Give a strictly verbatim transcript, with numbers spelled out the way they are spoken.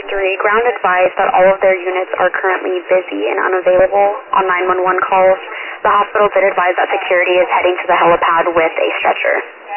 three, ground advised that all of their units are currently busy and unavailable on nine one one calls. The hospital did advise that security is heading to the helipad with a stretcher.